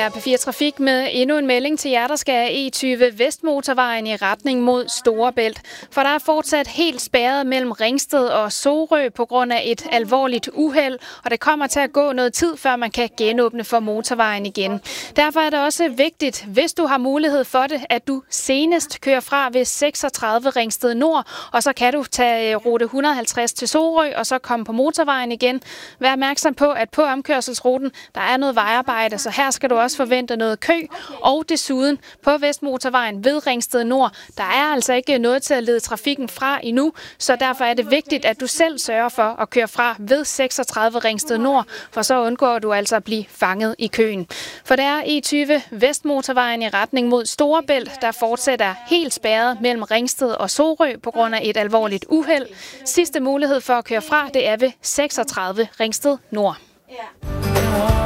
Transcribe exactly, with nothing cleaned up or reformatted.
er P fire Trafik med endnu en melding til jer, der skal af E tyve Vestmotorvejen i retning mod Storebælt. For der er fortsat helt spærret mellem Ringsted og Sorø på grund af et alvorligt uheld, og det kommer til at gå noget tid, før man kan genåbne for motorvejen igen. Derfor er det også vigtigt, hvis du har mulighed for det, at du senest kører fra ved seksogtredive Ringsted Nord, og så kan du tage rute et hundrede og halvtreds til Sorø og så komme på motorvejen igen. Vær opmærksom på, at på omkørselsruten, der er noget vejarbejde, så her skal du også forvente noget kø, og desuden på Vestmotorvejen ved Ringsted Nord, der er altså ikke noget til at lede trafikken fra endnu, så derfor er det vigtigt, at du selv sørger for at køre fra ved seksogtredive Ringsted Nord, for så undgår du altså at blive fanget i køen. For det er E tyve Vestmotorvejen i retning mod Storebælt, der fortsætter helt spærret mellem Ringsted og Sorø på grund af et alvorligt uheld. Sidste mulighed for at køre fra, det er ved seksogtredive Ringsted Nord.